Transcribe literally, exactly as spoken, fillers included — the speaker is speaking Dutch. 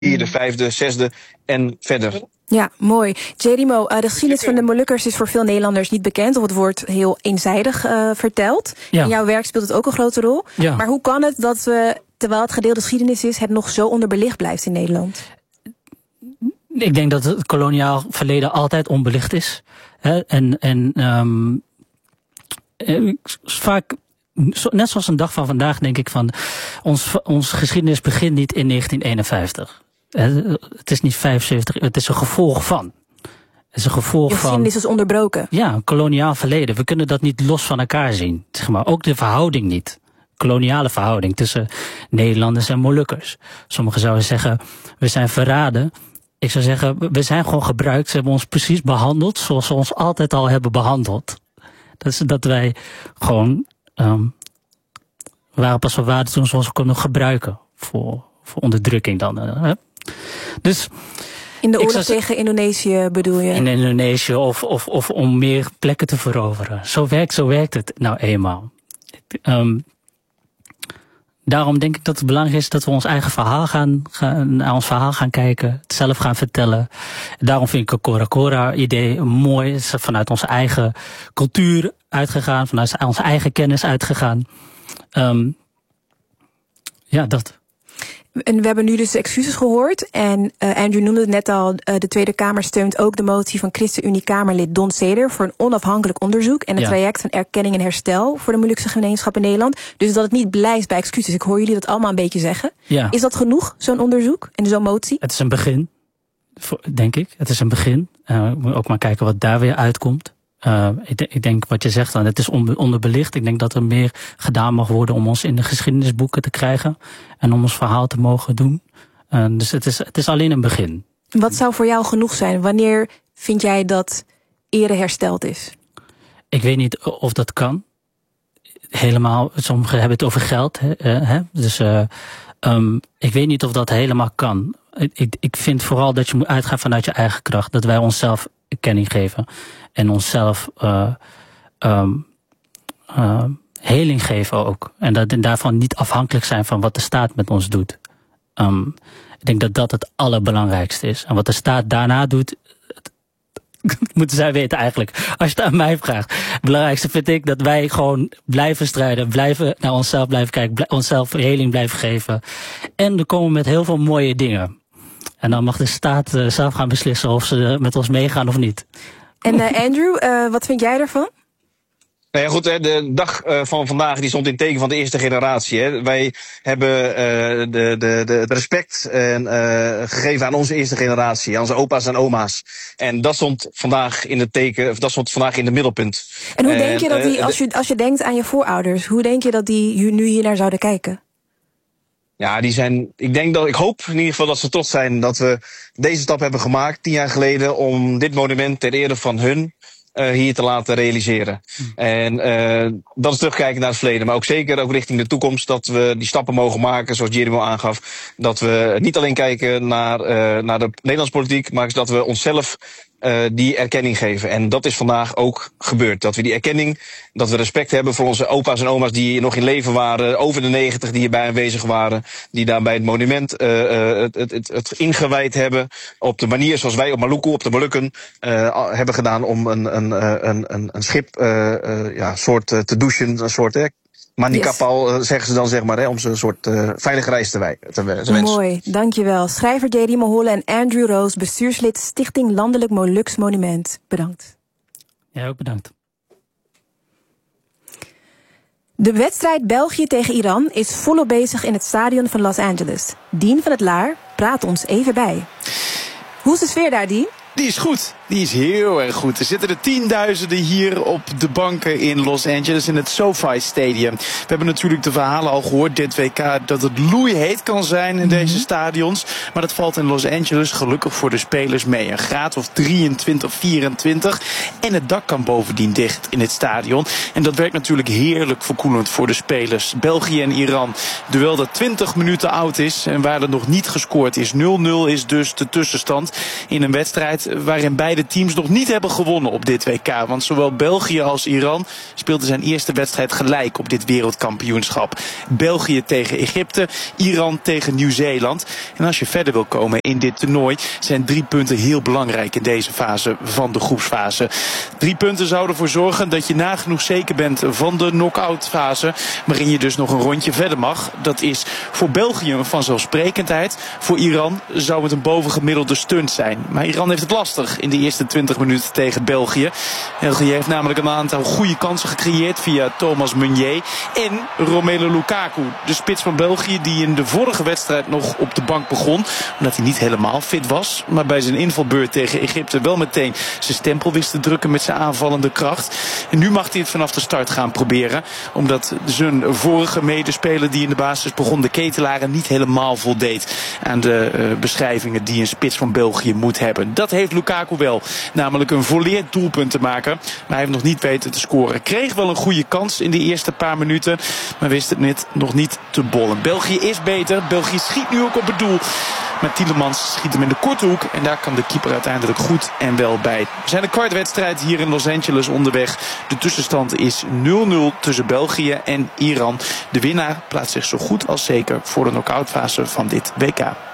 vierde, vijfde, zesde en verder. Ja, mooi. Jerimo, uh, de geschiedenis van de Molukkers is voor veel Nederlanders niet bekend, of het wordt heel eenzijdig uh, verteld. Ja. In jouw werk speelt het ook een grote rol. Ja. Maar hoe kan het dat we, terwijl het gedeelde geschiedenis is, het nog zo onderbelicht blijft in Nederland? Ik denk dat het koloniaal verleden altijd onbelicht is. Hè? En, en um, vaak, net zoals een dag van vandaag, denk ik van, ons, ons geschiedenis begint niet in negentien eenenvijftig. Het is niet vijfenzeventig, het is een gevolg van. Het is een gevolg van. De geschiedenis is onderbroken. Ja, een koloniaal verleden. We kunnen dat niet los van elkaar zien. Zeg maar. Ook de verhouding niet. Koloniale verhouding tussen Nederlanders en Molukkers. Sommigen zouden zeggen, we zijn verraden. Ik zou zeggen, we zijn gewoon gebruikt. Ze hebben ons precies behandeld zoals ze ons altijd al hebben behandeld. Dat is dat wij gewoon um, waren pas van waarde toen ze ons konden gebruiken voor, voor onderdrukking dan. Hè? Dus in de oorlog tegen Indonesië bedoel je? In Indonesië of, of, of om meer plekken te veroveren. Zo werkt, zo werkt het nou eenmaal. Um, daarom denk ik dat het belangrijk is dat we ons eigen verhaal gaan, gaan naar ons verhaal gaan kijken, het zelf gaan vertellen. Daarom vind ik het Kora Kora idee mooi. Het is vanuit onze eigen cultuur uitgegaan, vanuit onze eigen kennis uitgegaan. Um, ja, dat. En we hebben nu dus de excuses gehoord. En uh, Andrew noemde het net al, uh, de Tweede Kamer steunt ook de motie van ChristenUnie-Kamerlid Don Seder voor een onafhankelijk onderzoek en een ja. traject van erkenning en herstel voor de Molukse gemeenschap in Nederland. Dus dat het niet blijft bij excuses. Ik hoor jullie dat allemaal een beetje zeggen. Ja. Is dat genoeg, zo'n onderzoek en zo'n motie? Het is een begin, denk ik. Het is een begin. Uh, we moeten ook maar kijken wat daar weer uitkomt. Uh, ik, de, ik denk wat je zegt dan, het is on, onderbelicht. Ik denk dat er meer gedaan mag worden om ons in de geschiedenisboeken te krijgen en om ons verhaal te mogen doen. Uh, dus het is, het is alleen een begin. Wat zou voor jou genoeg zijn? Wanneer vind jij dat ere hersteld is? Ik weet niet of dat kan. Helemaal, sommigen hebben het over geld. Hè, hè? Dus uh, um, ik weet niet of dat helemaal kan. Ik, ik vind vooral dat je moet uitgaan vanuit je eigen kracht. Dat wij onszelf erkenning geven. En onszelf uh, um, uh, heling geven ook. En, dat, en daarvan niet afhankelijk zijn van wat de staat met ons doet. Um, ik denk dat dat het allerbelangrijkste is. En wat de staat daarna doet, moeten zij weten eigenlijk. Als je het aan mij vraagt. Het belangrijkste vind ik dat wij gewoon blijven strijden. Blijven naar onszelf blijven kijken. Bl- onszelf heling blijven geven. En er komen met heel veel mooie dingen. En dan mag de staat uh, zelf gaan beslissen of ze met ons meegaan of niet. En uh, Andrew, uh, wat vind jij ervan? Nou ja, goed, de dag van vandaag die stond in teken van de eerste generatie. Hè. Wij hebben uh, de, de, de respect en, uh, gegeven aan onze eerste generatie, aan onze opa's en oma's. En dat stond vandaag in het teken, of dat stond vandaag in het middelpunt. En hoe en, denk je dat die, als je, als je denkt aan je voorouders, hoe denk je dat die nu hier naar zouden kijken? Ja, die zijn, ik denk dat, ik hoop in ieder geval dat ze trots zijn dat we deze stap hebben gemaakt, tien jaar geleden, om dit monument ter ere van hun uh, hier te laten realiseren. Mm. En uh, dat is terugkijken naar het verleden, maar ook zeker ook richting de toekomst, dat we die stappen mogen maken, zoals Jerimo aangaf. Dat we niet alleen kijken naar, uh, naar de Nederlandse politiek, maar dat we onszelf Uh, die erkenning geven. En dat is vandaag ook gebeurd. Dat we die erkenning, dat we respect hebben voor onze opa's en oma's die nog in leven waren, over de negentig die hierbij aanwezig waren, die daar bij het monument uh, uh, het, het, het, het ingewijd hebben op de manier zoals wij op Maluku, op de Molukken, uh, hebben gedaan om een, een, een, een, een schip uh, uh, ja, soort uh, te douchen, een soort hè, Manikapal, yes. zeggen ze dan, zeg maar, hè, om ze een soort uh, veilige reis te, wij, te, te wensen. Mooi, dankjewel. Schrijver Jerimo Holle en Andrew Roos, bestuurslid Stichting Landelijk Moluks Monument. Bedankt. Ja, ook bedankt. De wedstrijd België tegen Iran is volop bezig in het stadion van Los Angeles. Dien van het Laar praat ons even bij. Hoe is de sfeer daar, Dien? Die is goed. Die is heel erg goed. Er zitten er tienduizenden hier op de banken in Los Angeles in het SoFi Stadium. We hebben natuurlijk de verhalen al gehoord dit W K dat het loeiheet kan zijn in deze stadions. Maar dat valt in Los Angeles gelukkig voor de spelers mee. Een graad of drieëntwintig, vierentwintig. En het dak kan bovendien dicht in het stadion. En dat werkt natuurlijk heerlijk verkoelend voor de spelers. België en Iran. Duel dat twintig minuten oud is en waar er nog niet gescoord is. nul nul is dus de tussenstand in een wedstrijd waarin beide beide teams nog niet hebben gewonnen op dit W K. Want zowel België als Iran speelden zijn eerste wedstrijd gelijk op dit wereldkampioenschap. België tegen Egypte, Iran tegen Nieuw-Zeeland. En als je verder wil komen in dit toernooi zijn drie punten heel belangrijk in deze fase van de groepsfase. Drie punten zouden ervoor zorgen dat je nagenoeg zeker bent van de knock-out fase, waarin je dus nog een rondje verder mag. Dat is voor België een vanzelfsprekendheid. Voor Iran zou het een bovengemiddelde stunt zijn. Maar Iran heeft het lastig in de eerste twintig minuten tegen België. België heeft namelijk een aantal goede kansen gecreëerd via Thomas Meunier en Romelu Lukaku, de spits van België, die in de vorige wedstrijd nog op de bank begon, omdat hij niet helemaal fit was, maar bij zijn invalbeurt tegen Egypte wel meteen zijn stempel wist te drukken met zijn aanvallende kracht. En nu mag hij het vanaf de start gaan proberen, omdat zijn vorige medespeler die in de basis begon, de Ketelaren, niet helemaal voldeed aan de uh, beschrijvingen die een spits van België moet hebben. Dat heeft Lukaku wel, namelijk een volleerd doelpunt te maken, maar hij heeft nog niet weten te scoren. Kreeg wel een goede kans in de eerste paar minuten, maar wist het net nog niet te bollen. België is beter, België schiet nu ook op het doel, maar Tielemans schiet hem in de korte hoek en daar kan de keeper uiteindelijk goed en wel bij. We zijn een kwartwedstrijd hier in Los Angeles onderweg. De tussenstand is nul nul tussen België en Iran. De winnaar plaatst zich zo goed als zeker voor de knock-outfase van dit W K.